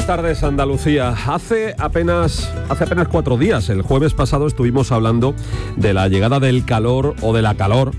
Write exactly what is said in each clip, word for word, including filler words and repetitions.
tardes, Andalucía. Hace apenas, hace apenas cuatro días, el jueves pasado, estuvimos hablando de la llegada del calor o de la calor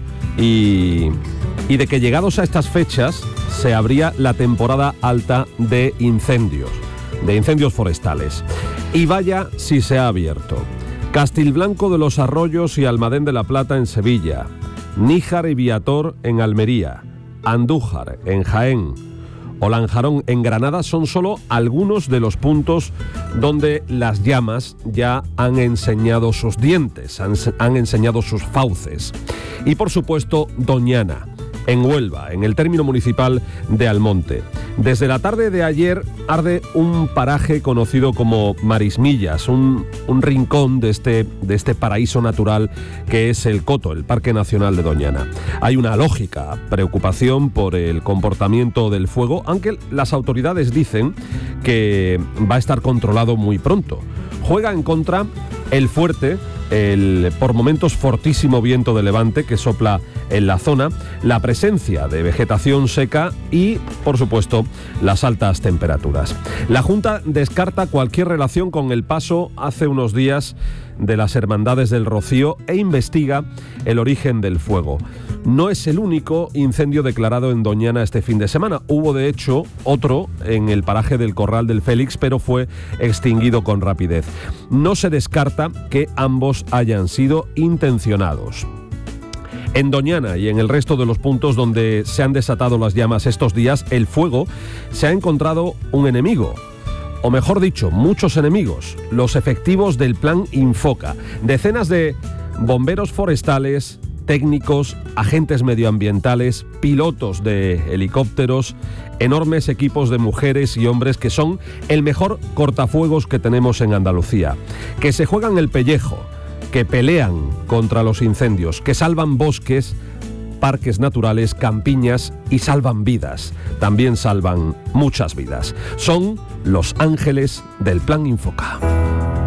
y, y de que llegados a estas fechas se abría la temporada alta de incendios, de incendios forestales. Y vaya si se ha abierto. Castilblanco de los Arroyos y Almadén de la Plata en Sevilla, Níjar y Viator en Almería, Andújar en Jaén o Lanjarón en Granada son solo algunos de los puntos donde las llamas ya han enseñado sus dientes, han, han enseñado sus fauces. Y por supuesto Doñana, en Huelva, en el término municipal de Almonte. Desde la tarde de ayer arde un paraje conocido como Marismillas, un, un rincón de este, de este paraíso natural que es el Coto, el Parque Nacional de Doñana. Hay una lógica preocupación por el comportamiento del fuego, aunque las autoridades dicen que va a estar controlado muy pronto. Juega en contra el fuerte, el por momentos fortísimo viento de levante que sopla en la zona, la presencia de vegetación seca y, por supuesto, las altas temperaturas. La Junta descarta cualquier relación con el paso hace unos días de las Hermandades del Rocío e investiga el origen del fuego. No es el único incendio declarado en Doñana este fin de semana. Hubo, de hecho, otro en el paraje del Corral del Félix, pero fue extinguido con rapidez. No se descarta que ambos hayan sido intencionados. En Doñana y en el resto de los puntos donde se han desatado las llamas estos días, el fuego se ha encontrado un enemigo. O mejor dicho, muchos enemigos, los efectivos del Plan Infoca. Decenas de bomberos forestales, técnicos, agentes medioambientales, pilotos de helicópteros, enormes equipos de mujeres y hombres que son el mejor cortafuegos que tenemos en Andalucía, que se juegan el pellejo, que pelean contra los incendios, que salvan bosques, parques naturales, campiñas y salvan vidas. También salvan muchas vidas. Son los ángeles del Plan Infoca.